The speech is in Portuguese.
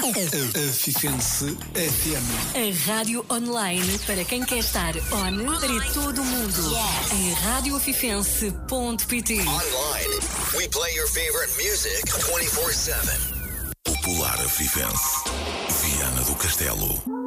A Fifense FM. A rádio online para quem quer estar on para todo o mundo. Em radiofifense.pt. Online, we play your favorite music 24/7. Popular Fifense. Viana do Castelo.